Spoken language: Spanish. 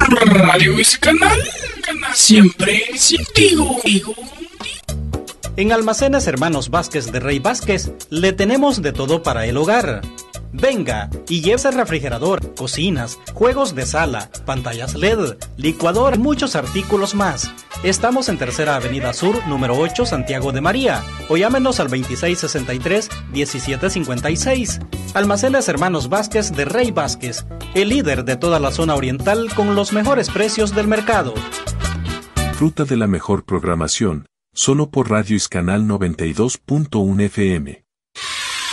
Radio Canal, siempre contigo. En Almacenes Hermanos Vázquez de Rey Vázquez le tenemos de todo para el hogar. Venga y llévese refrigerador, cocinas, juegos de sala, pantallas LED, licuador y muchos artículos más. Estamos en Tercera Avenida Sur, número 8, Santiago de María. O llámenos al 2663-1756. Almacenes Hermanos Vázquez de Rey Vázquez, el líder de toda la zona oriental con los mejores precios del mercado. Fruta de la mejor programación, solo por Radio Canal 92.1 FM.